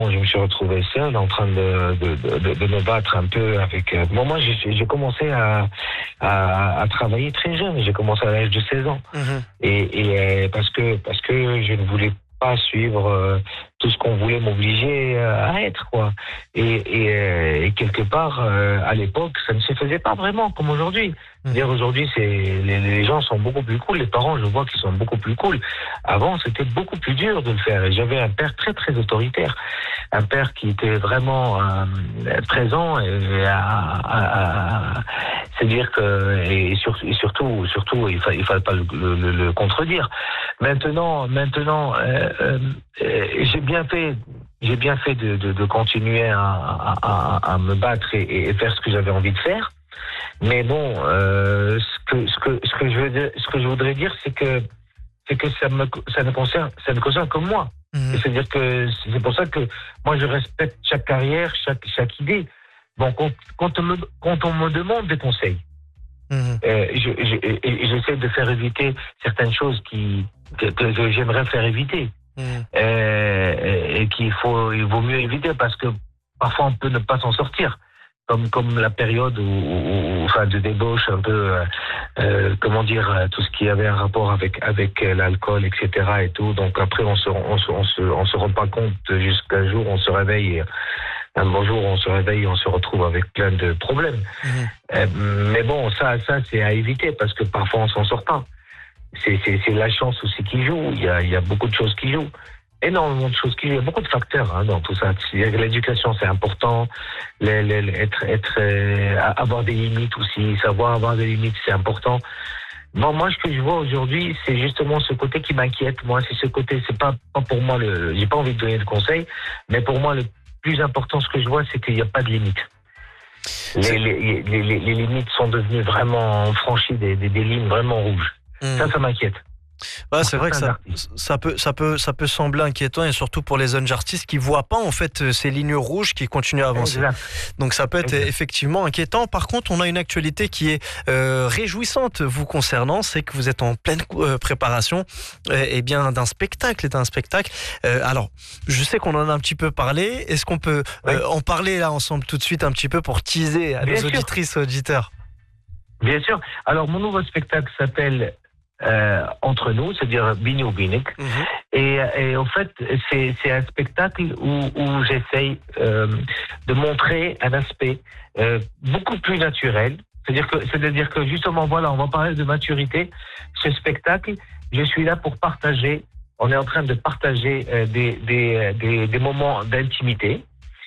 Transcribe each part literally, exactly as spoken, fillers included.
je me suis retrouvé seul en train de, de, de, de me battre un peu avec... Euh, bon, moi, j'ai, j'ai commencé à, à, à travailler très jeune. J'ai commencé à l'âge de seize ans. Mmh. Et, et euh, parce, que, parce que je ne voulais pas suivre euh, tout ce qu'on voulait m'obliger euh, à être, quoi. Et, et, euh, et quelque part, euh, à l'époque, ça ne se faisait pas vraiment comme aujourd'hui. C'est-à-dire aujourd'hui, c'est les, les gens sont beaucoup plus cool. Les parents, je vois qu'ils sont beaucoup plus cool. Avant, c'était beaucoup plus dur de le faire. Et j'avais un père très très autoritaire, un père qui était vraiment euh, présent. Et à, à, à, c'est-à-dire que et, sur, et surtout, surtout, il fallait, il fallait pas le, le, le contredire. Maintenant, maintenant, euh, euh, j'ai bien fait. J'ai bien fait de, de, de continuer à, à, à, à me battre et, et faire ce que j'avais envie de faire. Mais bon, euh, ce que ce que ce que je veux dire, ce que je voudrais dire, c'est que c'est que ça me ça ne concerne ça ne concerne que moi. Mmh. C'est-à-dire que c'est pour ça que moi je respecte chaque carrière, chaque chaque idée. Bon, quand quand on me quand on me demande des conseils, mmh. euh, je, je, j'essaie de faire éviter certaines choses qui que, que j'aimerais faire éviter. Mmh. Euh, et qu'il faut il vaut mieux éviter parce que parfois on peut ne pas s'en sortir. Comme, comme la période où, où, où, enfin, de débauche, un peu, euh, euh, comment dire, tout ce qui avait un rapport avec, avec l'alcool, et cetera et tout. Donc après, on se, on se, on se, on se rend pas compte jusqu'à jour, on se réveille, et un bon jour, on se réveille, on se retrouve avec plein de problèmes. Mmh. Euh, mais bon, ça, ça, c'est à éviter parce que parfois on s'en sort pas. C'est, c'est, c'est la chance aussi qui joue. Il y a, il y a beaucoup de choses qui jouent. Énormément de choses qui il y a beaucoup de facteurs hein, dans tout ça. L'éducation c'est important, les, les, être être euh, avoir des limites aussi, savoir avoir des limites c'est important. Bon, moi ce que je vois aujourd'hui c'est justement ce côté qui m'inquiète. Moi c'est ce côté, c'est pas pas pour moi le, j'ai pas envie de donner de conseils, mais pour moi le plus important ce que je vois c'est qu'il n'y a pas de limites. Les, les, les, les, les limites sont devenues vraiment franchies des, des, des lignes vraiment rouges. Mmh. Ça ça m'inquiète. Ouais, c'est vrai que ça, ça, peut, ça, peut, ça peut sembler inquiétant et surtout pour les jeunes artistes qui ne voient pas en fait ces lignes rouges qui continuent à avancer. Exact. Donc ça peut être exact. Effectivement inquiétant. Par contre, on a une actualité qui est euh, réjouissante vous concernant, c'est que vous êtes en pleine euh, préparation euh, eh bien, d'un spectacle. D'un spectacle. Euh, alors, je sais qu'on en a un petit peu parlé. Est-ce qu'on peut euh, oui. en parler là ensemble tout de suite un petit peu pour teaser à Bien nos sûr. auditrices et auditeurs? Bien sûr. Alors, mon nouveau spectacle s'appelle Euh, entre nous, c'est-à-dire Bini ou Binik. Mmh. Et, et en fait, c'est, c'est un spectacle où, où j'essaye euh, de montrer un aspect euh, beaucoup plus naturel. C'est-à-dire que, c'est-à-dire que justement, voilà, on va parler de maturité. Ce spectacle, je suis là pour partager. On est en train de partager euh, des, des, des, des moments d'intimité.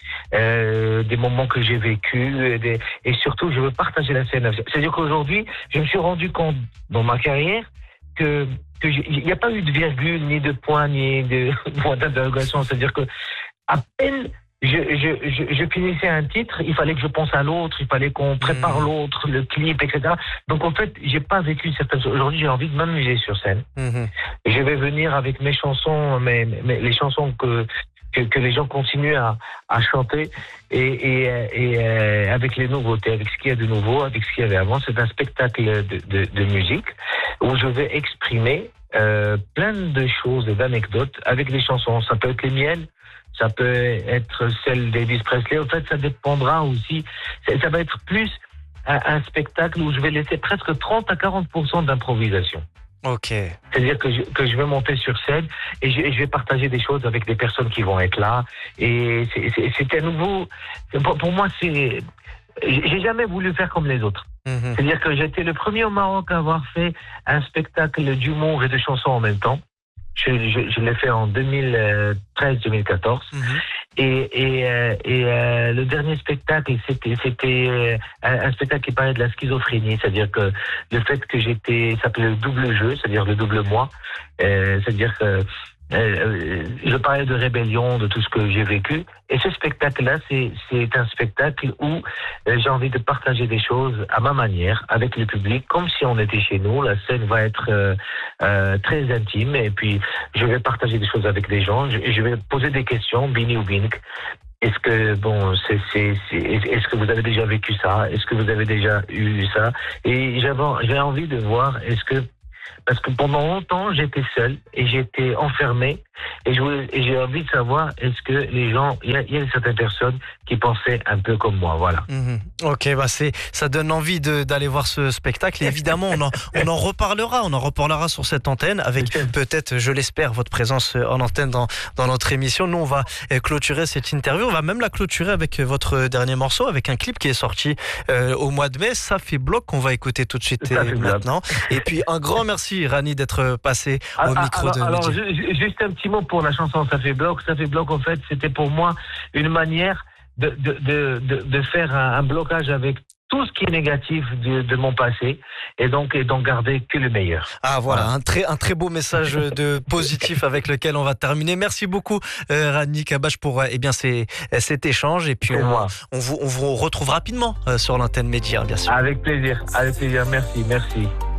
Euh, des moments que j'ai vécus et, des, et surtout je veux partager la scène. C'est-à-dire qu'aujourd'hui je me suis rendu compte dans ma carrière que que il n'y a pas eu de virgule ni de point ni de point d'interrogation. C'est-à-dire que à peine je, je, je, je finissais un titre, il fallait que je pense à l'autre, il fallait qu'on prépare mmh. l'autre, le clip, et cetera. Donc en fait, j'ai pas vécu certaines choses. Aujourd'hui, j'ai envie de m'amuser sur scène. Mmh. Et je vais venir avec mes chansons, mes, mes les chansons que Que, que les gens continuent à, à chanter et, et, et euh, avec les nouveautés, avec ce qu'il y a de nouveau, avec ce qu'il y avait avant. C'est un spectacle de, de, de musique où je vais exprimer euh, plein de choses et d'anecdotes avec des chansons. Ça peut être les miennes, ça peut être celle d'Elvis Presley. En fait, ça dépendra aussi. Ça, ça va être plus un, un spectacle où je vais laisser presque trente à quarante pour cent d'improvisation. Ok. C'est-à-dire que je, que je vais monter sur scène et je, je vais partager des choses avec des personnes qui vont être là. Et c'est, c'est, c'est un nouveau... Pour, pour moi, c'est... J'ai jamais voulu faire comme les autres. Mmh. C'est-à-dire que j'étais le premier au Maroc à avoir fait un spectacle d'humour et de chansons en même temps. Je, je, je l'ai fait en deux mille treize deux mille quatorze. Mmh. Et, et, euh, et euh, le dernier spectacle, c'était, c'était euh, un, un spectacle qui parlait de la schizophrénie, c'est-à-dire que le fait que j'étais, ça s'appelait le double jeu, c'est-à-dire le double moi, euh, c'est-à-dire que euh, je parlais de rébellion, de tout ce que j'ai vécu. Et ce spectacle-là, c'est, c'est un spectacle où euh, j'ai envie de partager des choses à ma manière, avec le public, comme si on était chez nous. La scène va être euh, euh, très intime et puis je vais partager des choses avec des gens. Je, je vais poser des questions, Bini ou Binik. Est-ce que, bon, c'est, c'est, c'est, est-ce que vous avez déjà vécu ça? Est-ce que vous avez déjà eu ça? Et j'avais, j'ai envie de voir, est-ce que parce que pendant longtemps, j'étais seul et j'étais enfermé. Et, je voulais, et j'ai envie de savoir, est-ce que les gens, il y a, il y a certaines personnes qui pensaient un peu comme moi, voilà. Mmh. Ok, bah c'est, ça donne envie de, d'aller voir ce spectacle. Et évidemment, on en, on en reparlera, on en reparlera sur cette antenne avec peut-être, je l'espère, votre présence en antenne dans, dans notre émission. Nous, on va clôturer cette interview. On va même la clôturer avec votre dernier morceau, avec un clip qui est sorti euh, au mois de mai. Ça fait bloc qu'on va écouter tout de suite et maintenant. Et puis un grand merci, Rani, d'être passé au ah, micro alors, de alors, Midi. Juste un petit mot pour la chanson Ça fait bloc. Ça fait bloc, en fait, c'était pour moi une manière de, de, de, de, de faire un, un blocage avec tout ce qui est négatif de, de mon passé et donc et d'en garder que le meilleur. Ah voilà, voilà. Un, très, un très beau message de positif avec lequel on va terminer. Merci beaucoup euh, Rani Kabash pour eh bien, ces, cet échange et puis on, on, vous, on vous retrouve rapidement euh, sur l'antenne Média, bien sûr. Avec plaisir, avec plaisir, merci, merci.